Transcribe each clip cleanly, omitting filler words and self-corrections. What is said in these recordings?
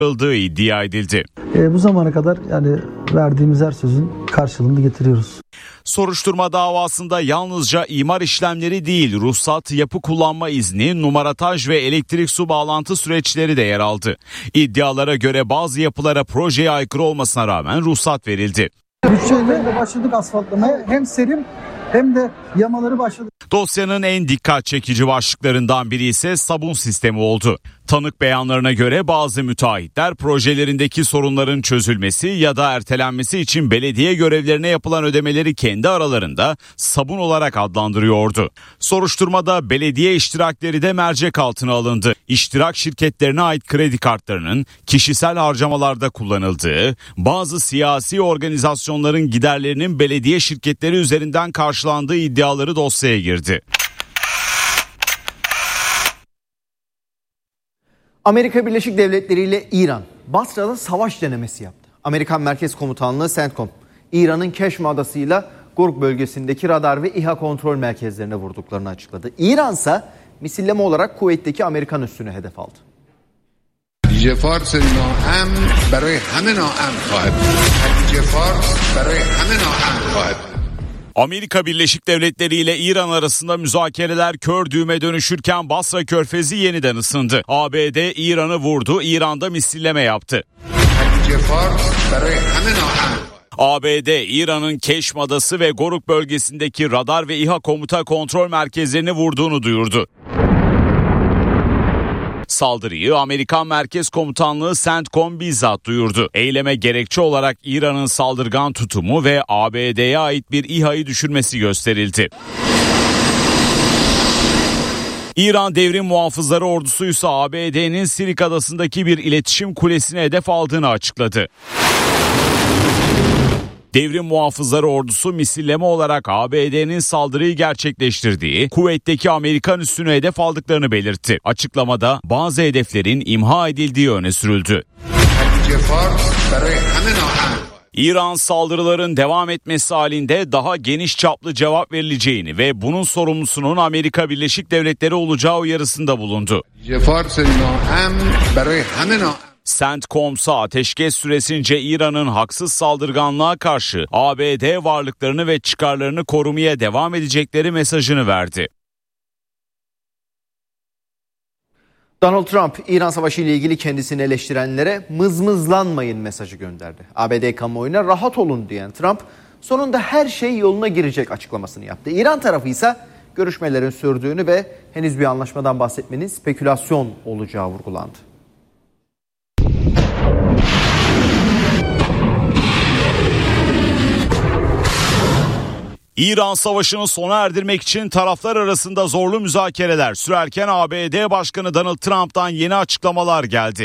iddia edildi. Bu zamana kadar yani verdiğimiz her sözün karşılığını getiriyoruz. Soruşturma davasında yalnızca imar işlemleri değil, ruhsat, yapı kullanma izni, numarataj ve elektrik su bağlantı süreçleri de yer aldı. İddialara göre bazı yapılara projeye aykırı olmasına rağmen ruhsat verildi. Bütçeyle başladık asfaltlamaya, hem serim hem de yamaları başladık. Dosyanın en dikkat çekici başlıklarından biri ise sabun sistemi oldu. Tanık beyanlarına göre bazı müteahhitler projelerindeki sorunların çözülmesi ya da ertelenmesi için belediye görevlerine yapılan ödemeleri kendi aralarında sabun olarak adlandırıyordu. Soruşturmada belediye iştirakleri de mercek altına alındı. İştirak şirketlerine ait kredi kartlarının kişisel harcamalarda kullanıldığı, bazı siyasi organizasyonların giderlerinin belediye şirketleri üzerinden karşılandığı iddiaları dosyaya girdi. Amerika Birleşik Devletleri ile İran Basra'da savaş denemesi yaptı. Amerikan Merkez Komutanlığı CENTCOM, İran'ın Keşm Adası'yla Gurk bölgesindeki radar ve İHA kontrol merkezlerine vurduklarını açıkladı. İran ise misilleme olarak Kuveyt'teki Amerikan üssünü hedef aldı. Amerika Birleşik Devletleri ile İran arasında müzakereler kör düğüme dönüşürken Basra Körfezi yeniden ısındı. ABD İran'ı vurdu, İran'da misilleme yaptı. ABD, İran'ın Keşm Adası ve Goruk bölgesindeki radar ve İHA komuta kontrol merkezlerini vurduğunu duyurdu. Saldırıyı Amerikan Merkez Komutanlığı CENTCOM bizzat duyurdu. Eyleme gerekçe olarak İran'ın saldırgan tutumu ve ABD'ye ait bir İHA'yı düşürmesi gösterildi. İran Devrim Muhafızları Ordusu ise ABD'nin Sirik Adası'ndaki bir iletişim kulesine hedef aldığını açıkladı. Devrim Muhafızları Ordusu misilleme olarak ABD'nin saldırıyı gerçekleştirdiği Kuveyt'teki Amerikan üssünü hedef aldıklarını belirtti. Açıklamada bazı hedeflerin imha edildiği öne sürüldü. İran saldırıların devam etmesi halinde daha geniş çaplı cevap verileceğini ve bunun sorumlusunun Amerika Birleşik Devletleri olacağı uyarısında bulundu. CENTCOM ise ateşkes süresince İran'ın haksız saldırganlığa karşı ABD varlıklarını ve çıkarlarını korumaya devam edecekleri mesajını verdi. Donald Trump, İran Savaşı ile ilgili kendisini eleştirenlere mızmızlanmayın mesajı gönderdi. ABD kamuoyuna rahat olun diyen Trump, sonunda her şey yoluna girecek açıklamasını yaptı. İran tarafı ise görüşmelerin sürdüğünü ve henüz bir anlaşmadan bahsetmenin spekülasyon olacağı vurgulandı. İran Savaşı'nı sona erdirmek için taraflar arasında zorlu müzakereler sürerken ABD Başkanı Donald Trump'tan yeni açıklamalar geldi.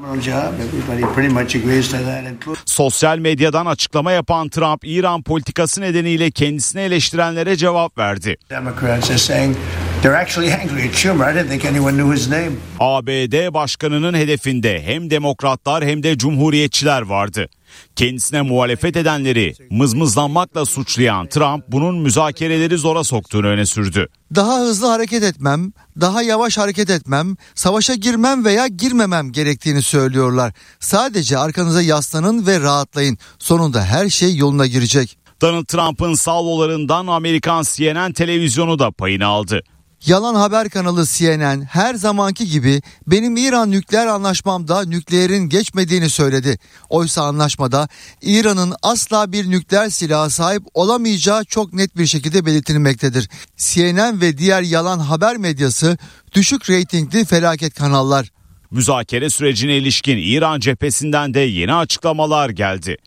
Sosyal medyadan açıklama yapan Trump, İran politikası nedeniyle kendisini eleştirenlere cevap verdi. ABD Başkanı'nın hedefinde hem demokratlar hem de cumhuriyetçiler vardı. Kendisine muhalefet edenleri mızmızlanmakla suçlayan Trump bunun müzakereleri zora soktuğunu öne sürdü. Daha hızlı hareket etmem, daha yavaş hareket etmem, savaşa girmem veya girmemem gerektiğini söylüyorlar. Sadece arkanıza yaslanın ve rahatlayın. Sonunda her şey yoluna girecek. Donald Trump'ın salvolarından Amerikan CNN televizyonu da payını aldı. Yalan haber kanalı CNN her zamanki gibi benim İran nükleer anlaşmamda nükleerin geçmediğini söyledi. Oysa anlaşmada İran'ın asla bir nükleer silaha sahip olamayacağı çok net bir şekilde belirtilmektedir. CNN ve diğer yalan haber medyası düşük reytingli felaket kanallar. Müzakere sürecine ilişkin İran cephesinden de yeni açıklamalar geldi.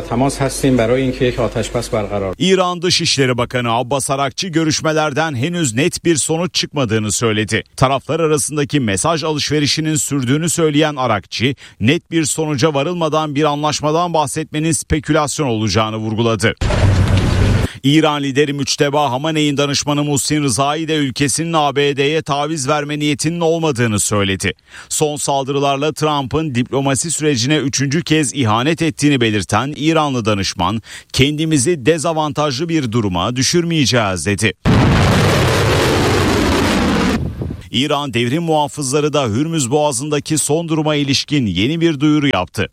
İran Dışişleri Bakanı Abbas Arakçı görüşmelerden henüz net bir sonuç çıkmadığını söyledi. Taraflar arasındaki mesaj alışverişinin sürdüğünü söyleyen Arakçı, net bir sonuca varılmadan bir anlaşmadan bahsetmenin spekülasyon olacağını vurguladı. İran lideri Müçteba Hamaney'in danışmanı Muhsin Rızai de ülkesinin ABD'ye taviz verme niyetinin olmadığını söyledi. Son saldırılarla Trump'ın diplomasi sürecine 3. kez ihanet ettiğini belirten İranlı danışman, kendimizi dezavantajlı bir duruma düşürmeyeceğiz dedi. İran devrim muhafızları da Hürmüz Boğazı'ndaki son duruma ilişkin yeni bir duyuru yaptı.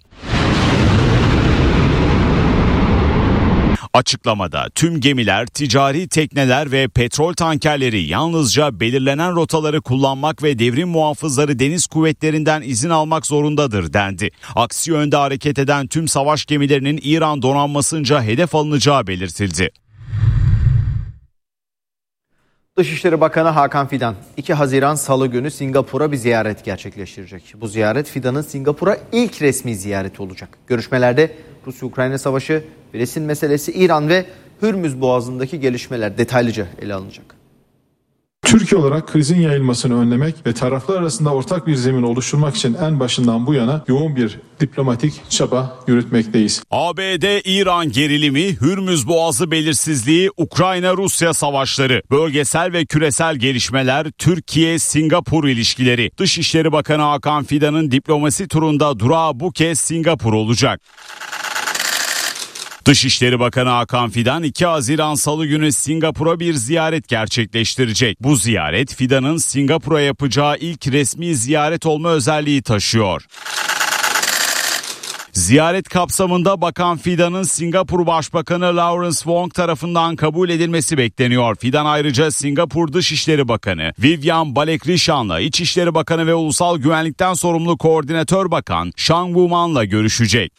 Açıklamada tüm gemiler, ticari tekneler ve petrol tankerleri yalnızca belirlenen rotaları kullanmak ve devrim muhafızları deniz kuvvetlerinden izin almak zorundadır dendi. Aksi yönde hareket eden tüm savaş gemilerinin İran donanmasınca hedef alınacağı belirtildi. Dışişleri Bakanı Hakan Fidan 2 Haziran Salı günü Singapur'a bir ziyaret gerçekleştirecek. Bu ziyaret Fidan'ın Singapur'a ilk resmi ziyareti olacak. Görüşmelerde Rusya-Ukrayna savaşı, Filistin meselesi, İran ve Hürmüz Boğazı'ndaki gelişmeler detaylıca ele alınacak. Türkiye olarak krizin yayılmasını önlemek ve taraflar arasında ortak bir zemin oluşturmak için en başından bu yana yoğun bir diplomatik çaba yürütmekteyiz. ABD-İran gerilimi, Hürmüz Boğazı belirsizliği, Ukrayna-Rusya savaşları, bölgesel ve küresel gelişmeler, Türkiye-Singapur ilişkileri. Dışişleri Bakanı Hakan Fidan'ın diplomasi turunda durağı bu kez Singapur olacak. Dışişleri Bakanı Hakan Fidan 2 Haziran Salı günü Singapur'a bir ziyaret gerçekleştirecek. Bu ziyaret Fidan'ın Singapur'a yapacağı ilk resmi ziyaret olma özelliği taşıyor. Ziyaret kapsamında Bakan Fidan'ın Singapur Başbakanı Lawrence Wong tarafından kabul edilmesi bekleniyor. Fidan ayrıca Singapur Dışişleri Bakanı Vivian Balakrishnane'la İçişleri Bakanı ve Ulusal Güvenlikten sorumlu Koordinatör Bakan Shang Woo-man'la görüşecek.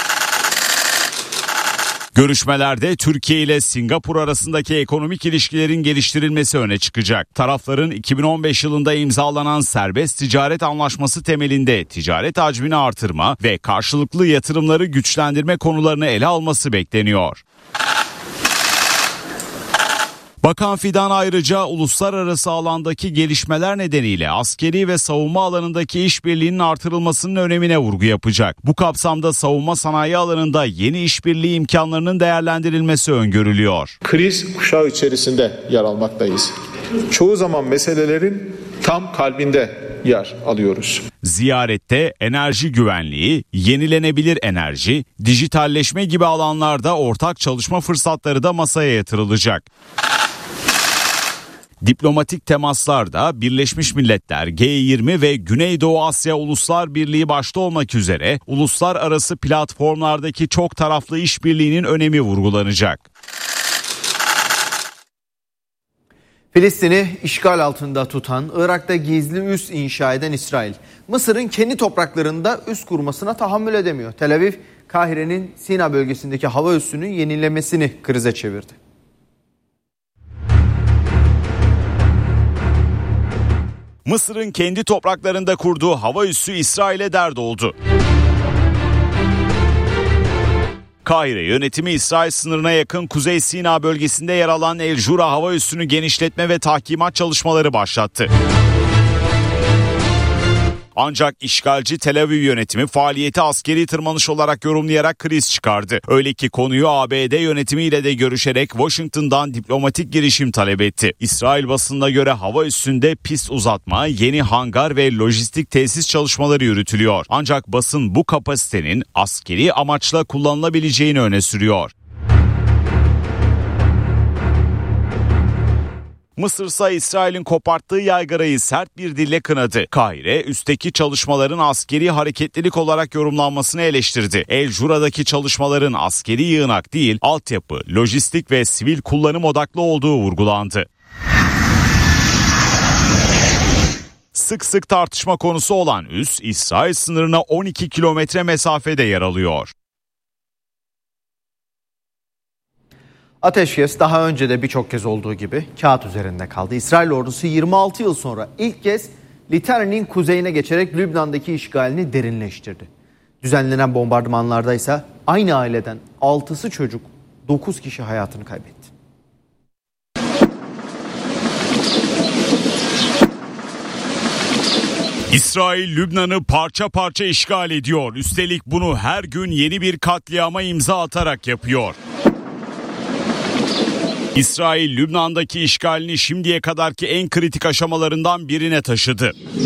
Görüşmelerde Türkiye ile Singapur arasındaki ekonomik ilişkilerin geliştirilmesi öne çıkacak. Tarafların 2015 yılında imzalanan serbest ticaret anlaşması temelinde ticaret hacmini artırma ve karşılıklı yatırımları güçlendirme konularını ele alması bekleniyor. Bakan Fidan ayrıca uluslararası alandaki gelişmeler nedeniyle askeri ve savunma alanındaki işbirliğinin artırılmasının önemine vurgu yapacak. Bu kapsamda savunma sanayi alanında yeni işbirliği imkanlarının değerlendirilmesi öngörülüyor. Kriz kuşağı içerisinde yer almaktayız. Çoğu zaman meselelerin tam kalbinde yer alıyoruz. Ziyarette enerji güvenliği, yenilenebilir enerji, dijitalleşme gibi alanlarda ortak çalışma fırsatları da masaya yatırılacak. Diplomatik temaslarda Birleşmiş Milletler, G20 ve Güneydoğu Asya Uluslar Birliği başta olmak üzere uluslararası platformlardaki çok taraflı işbirliğinin önemi vurgulanacak. Filistin'i işgal altında tutan, Irak'ta gizli üs inşa eden İsrail, Mısır'ın kendi topraklarında üs kurmasına tahammül edemiyor. Tel Aviv, Kahire'nin Sina bölgesindeki hava üssünün yenilemesini krize çevirdi. Mısır'ın kendi topraklarında kurduğu hava üssü İsrail'e dert oldu. Kahire yönetimi İsrail sınırına yakın Kuzey Sina bölgesinde yer alan El Jura hava üssünü genişletme ve tahkimat çalışmaları başlattı. Ancak işgalci Tel Aviv yönetimi faaliyeti askeri tırmanış olarak yorumlayarak kriz çıkardı. Öyle ki konuyu ABD yönetimiyle de görüşerek Washington'dan diplomatik girişim talep etti. İsrail basınına göre hava üssünde pist uzatma, yeni hangar ve lojistik tesis çalışmaları yürütülüyor. Ancak basın bu kapasitenin askeri amaçla kullanılabileceğini öne sürüyor. Mısır ise İsrail'in koparttığı yaygarayı sert bir dille kınadı. Kahire, üstteki çalışmaların askeri hareketlilik olarak yorumlanmasını eleştirdi. El Jura'daki çalışmaların askeri yığınak değil, altyapı, lojistik ve sivil kullanım odaklı olduğu vurgulandı. Sık sık tartışma konusu olan üs, İsrail sınırına 12 kilometre mesafede yer alıyor. Ateşkes daha önce de birçok kez olduğu gibi kağıt üzerinde kaldı. İsrail ordusu 26 yıl sonra ilk kez Litani'nin kuzeyine geçerek Lübnan'daki işgalini derinleştirdi. Düzenlenen bombardımanlarda ise aynı aileden 6'sı çocuk, 9 kişi hayatını kaybetti. İsrail Lübnan'ı parça parça işgal ediyor. Üstelik bunu her gün yeni bir katliama imza atarak yapıyor. İsrail, Lübnan'daki işgalini şimdiye kadarki en kritik aşamalarından birine taşıdı.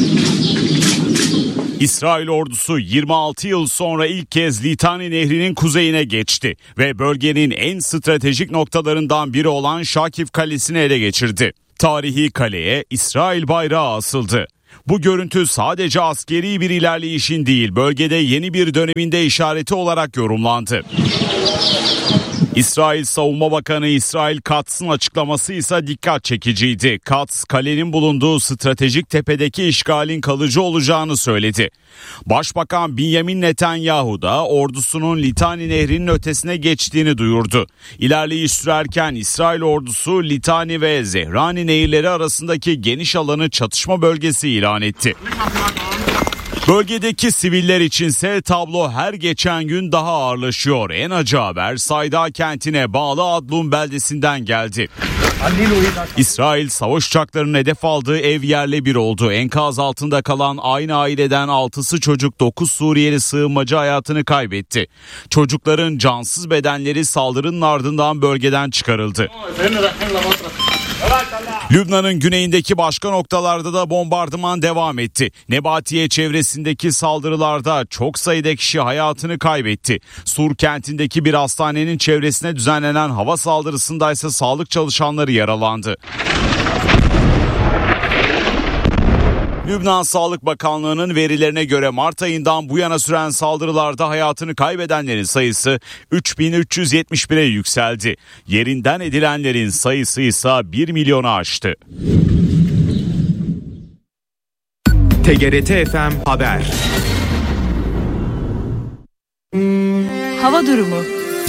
İsrail ordusu 26 yıl sonra ilk kez Litani Nehri'nin kuzeyine geçti ve bölgenin en stratejik noktalarından biri olan Şakif Kalesi'ni ele geçirdi. Tarihi kaleye İsrail bayrağı asıldı. Bu görüntü sadece askeri bir ilerleyişin değil, bölgede yeni bir döneminde işareti olarak yorumlandı. İsrail Savunma Bakanı İsrail Katz'ın açıklaması ise dikkat çekiciydi. Katz, kalenin bulunduğu stratejik tepedeki işgalin kalıcı olacağını söyledi. Başbakan Benjamin Netanyahu da ordusunun Litani Nehri'nin ötesine geçtiğini duyurdu. İlerleyiş sürerken İsrail ordusu Litani ve Zehrani nehirleri arasındaki geniş alanı çatışma bölgesi ilan etti. Bölgedeki siviller içinse tablo her geçen gün daha ağırlaşıyor. En acı haber Sayda kentine bağlı Adlum beldesinden geldi. İsrail savaş uçaklarının hedef aldığı ev yerle bir oldu. Enkaz altında kalan aynı aileden 6'sı çocuk, 9 Suriyeli sığınmacı hayatını kaybetti. Çocukların cansız bedenleri saldırının ardından bölgeden çıkarıldı. Lübnan'ın güneyindeki başka noktalarda da bombardıman devam etti. Nebatiye çevresindeki saldırılarda çok sayıda kişi hayatını kaybetti. Sur kentindeki bir hastanenin çevresine düzenlenen hava saldırısında ise sağlık çalışanları yaralandı. Lübnan Sağlık Bakanlığı'nın verilerine göre Mart ayından bu yana süren saldırılarda hayatını kaybedenlerin sayısı 3371'e yükseldi. Yerinden edilenlerin sayısı ise 1 milyonu aştı. TGRT FM Haber. Hava durumu.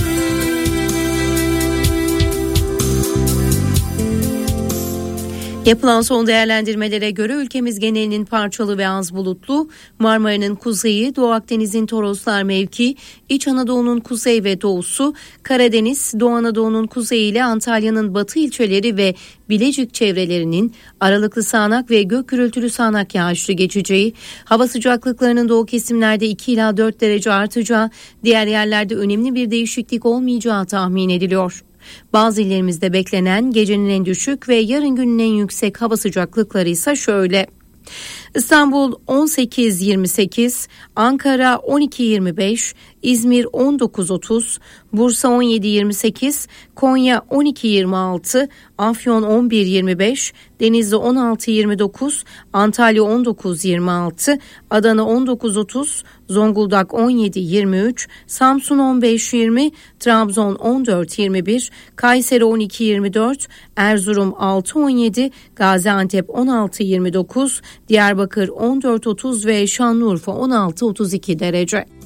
Yapılan son değerlendirmelere göre ülkemiz genelinin parçalı ve az bulutlu, Marmara'nın kuzeyi, Doğu Akdeniz'in Toroslar mevki, İç Anadolu'nun kuzey ve doğusu, Karadeniz, Doğu Anadolu'nun kuzeyi ile Antalya'nın batı ilçeleri ve Bilecik çevrelerinin aralıklı sağanak ve gök gürültülü sağanak yağışlı geçeceği, hava sıcaklıklarının doğu kesimlerde 2 ila 4 derece artacağı, diğer yerlerde önemli bir değişiklik olmayacağı tahmin ediliyor. Bazı illerimizde beklenen gecenin en düşük ve yarın günün en yüksek hava sıcaklıkları ise şöyle: İstanbul 18-28, Ankara 12-25, İzmir 19-30, Bursa 17-28, Konya 12-26, Afyon 11-25, Denizli 16-29, Antalya 19-26, Adana 19-30, Zonguldak 17-23, Samsun 15-20, Trabzon 14-21, Kayseri 12-24, Erzurum 6-17, Gaziantep 16-29, Diyarbakır 14-30 ve Şanlıurfa 16-32 derece.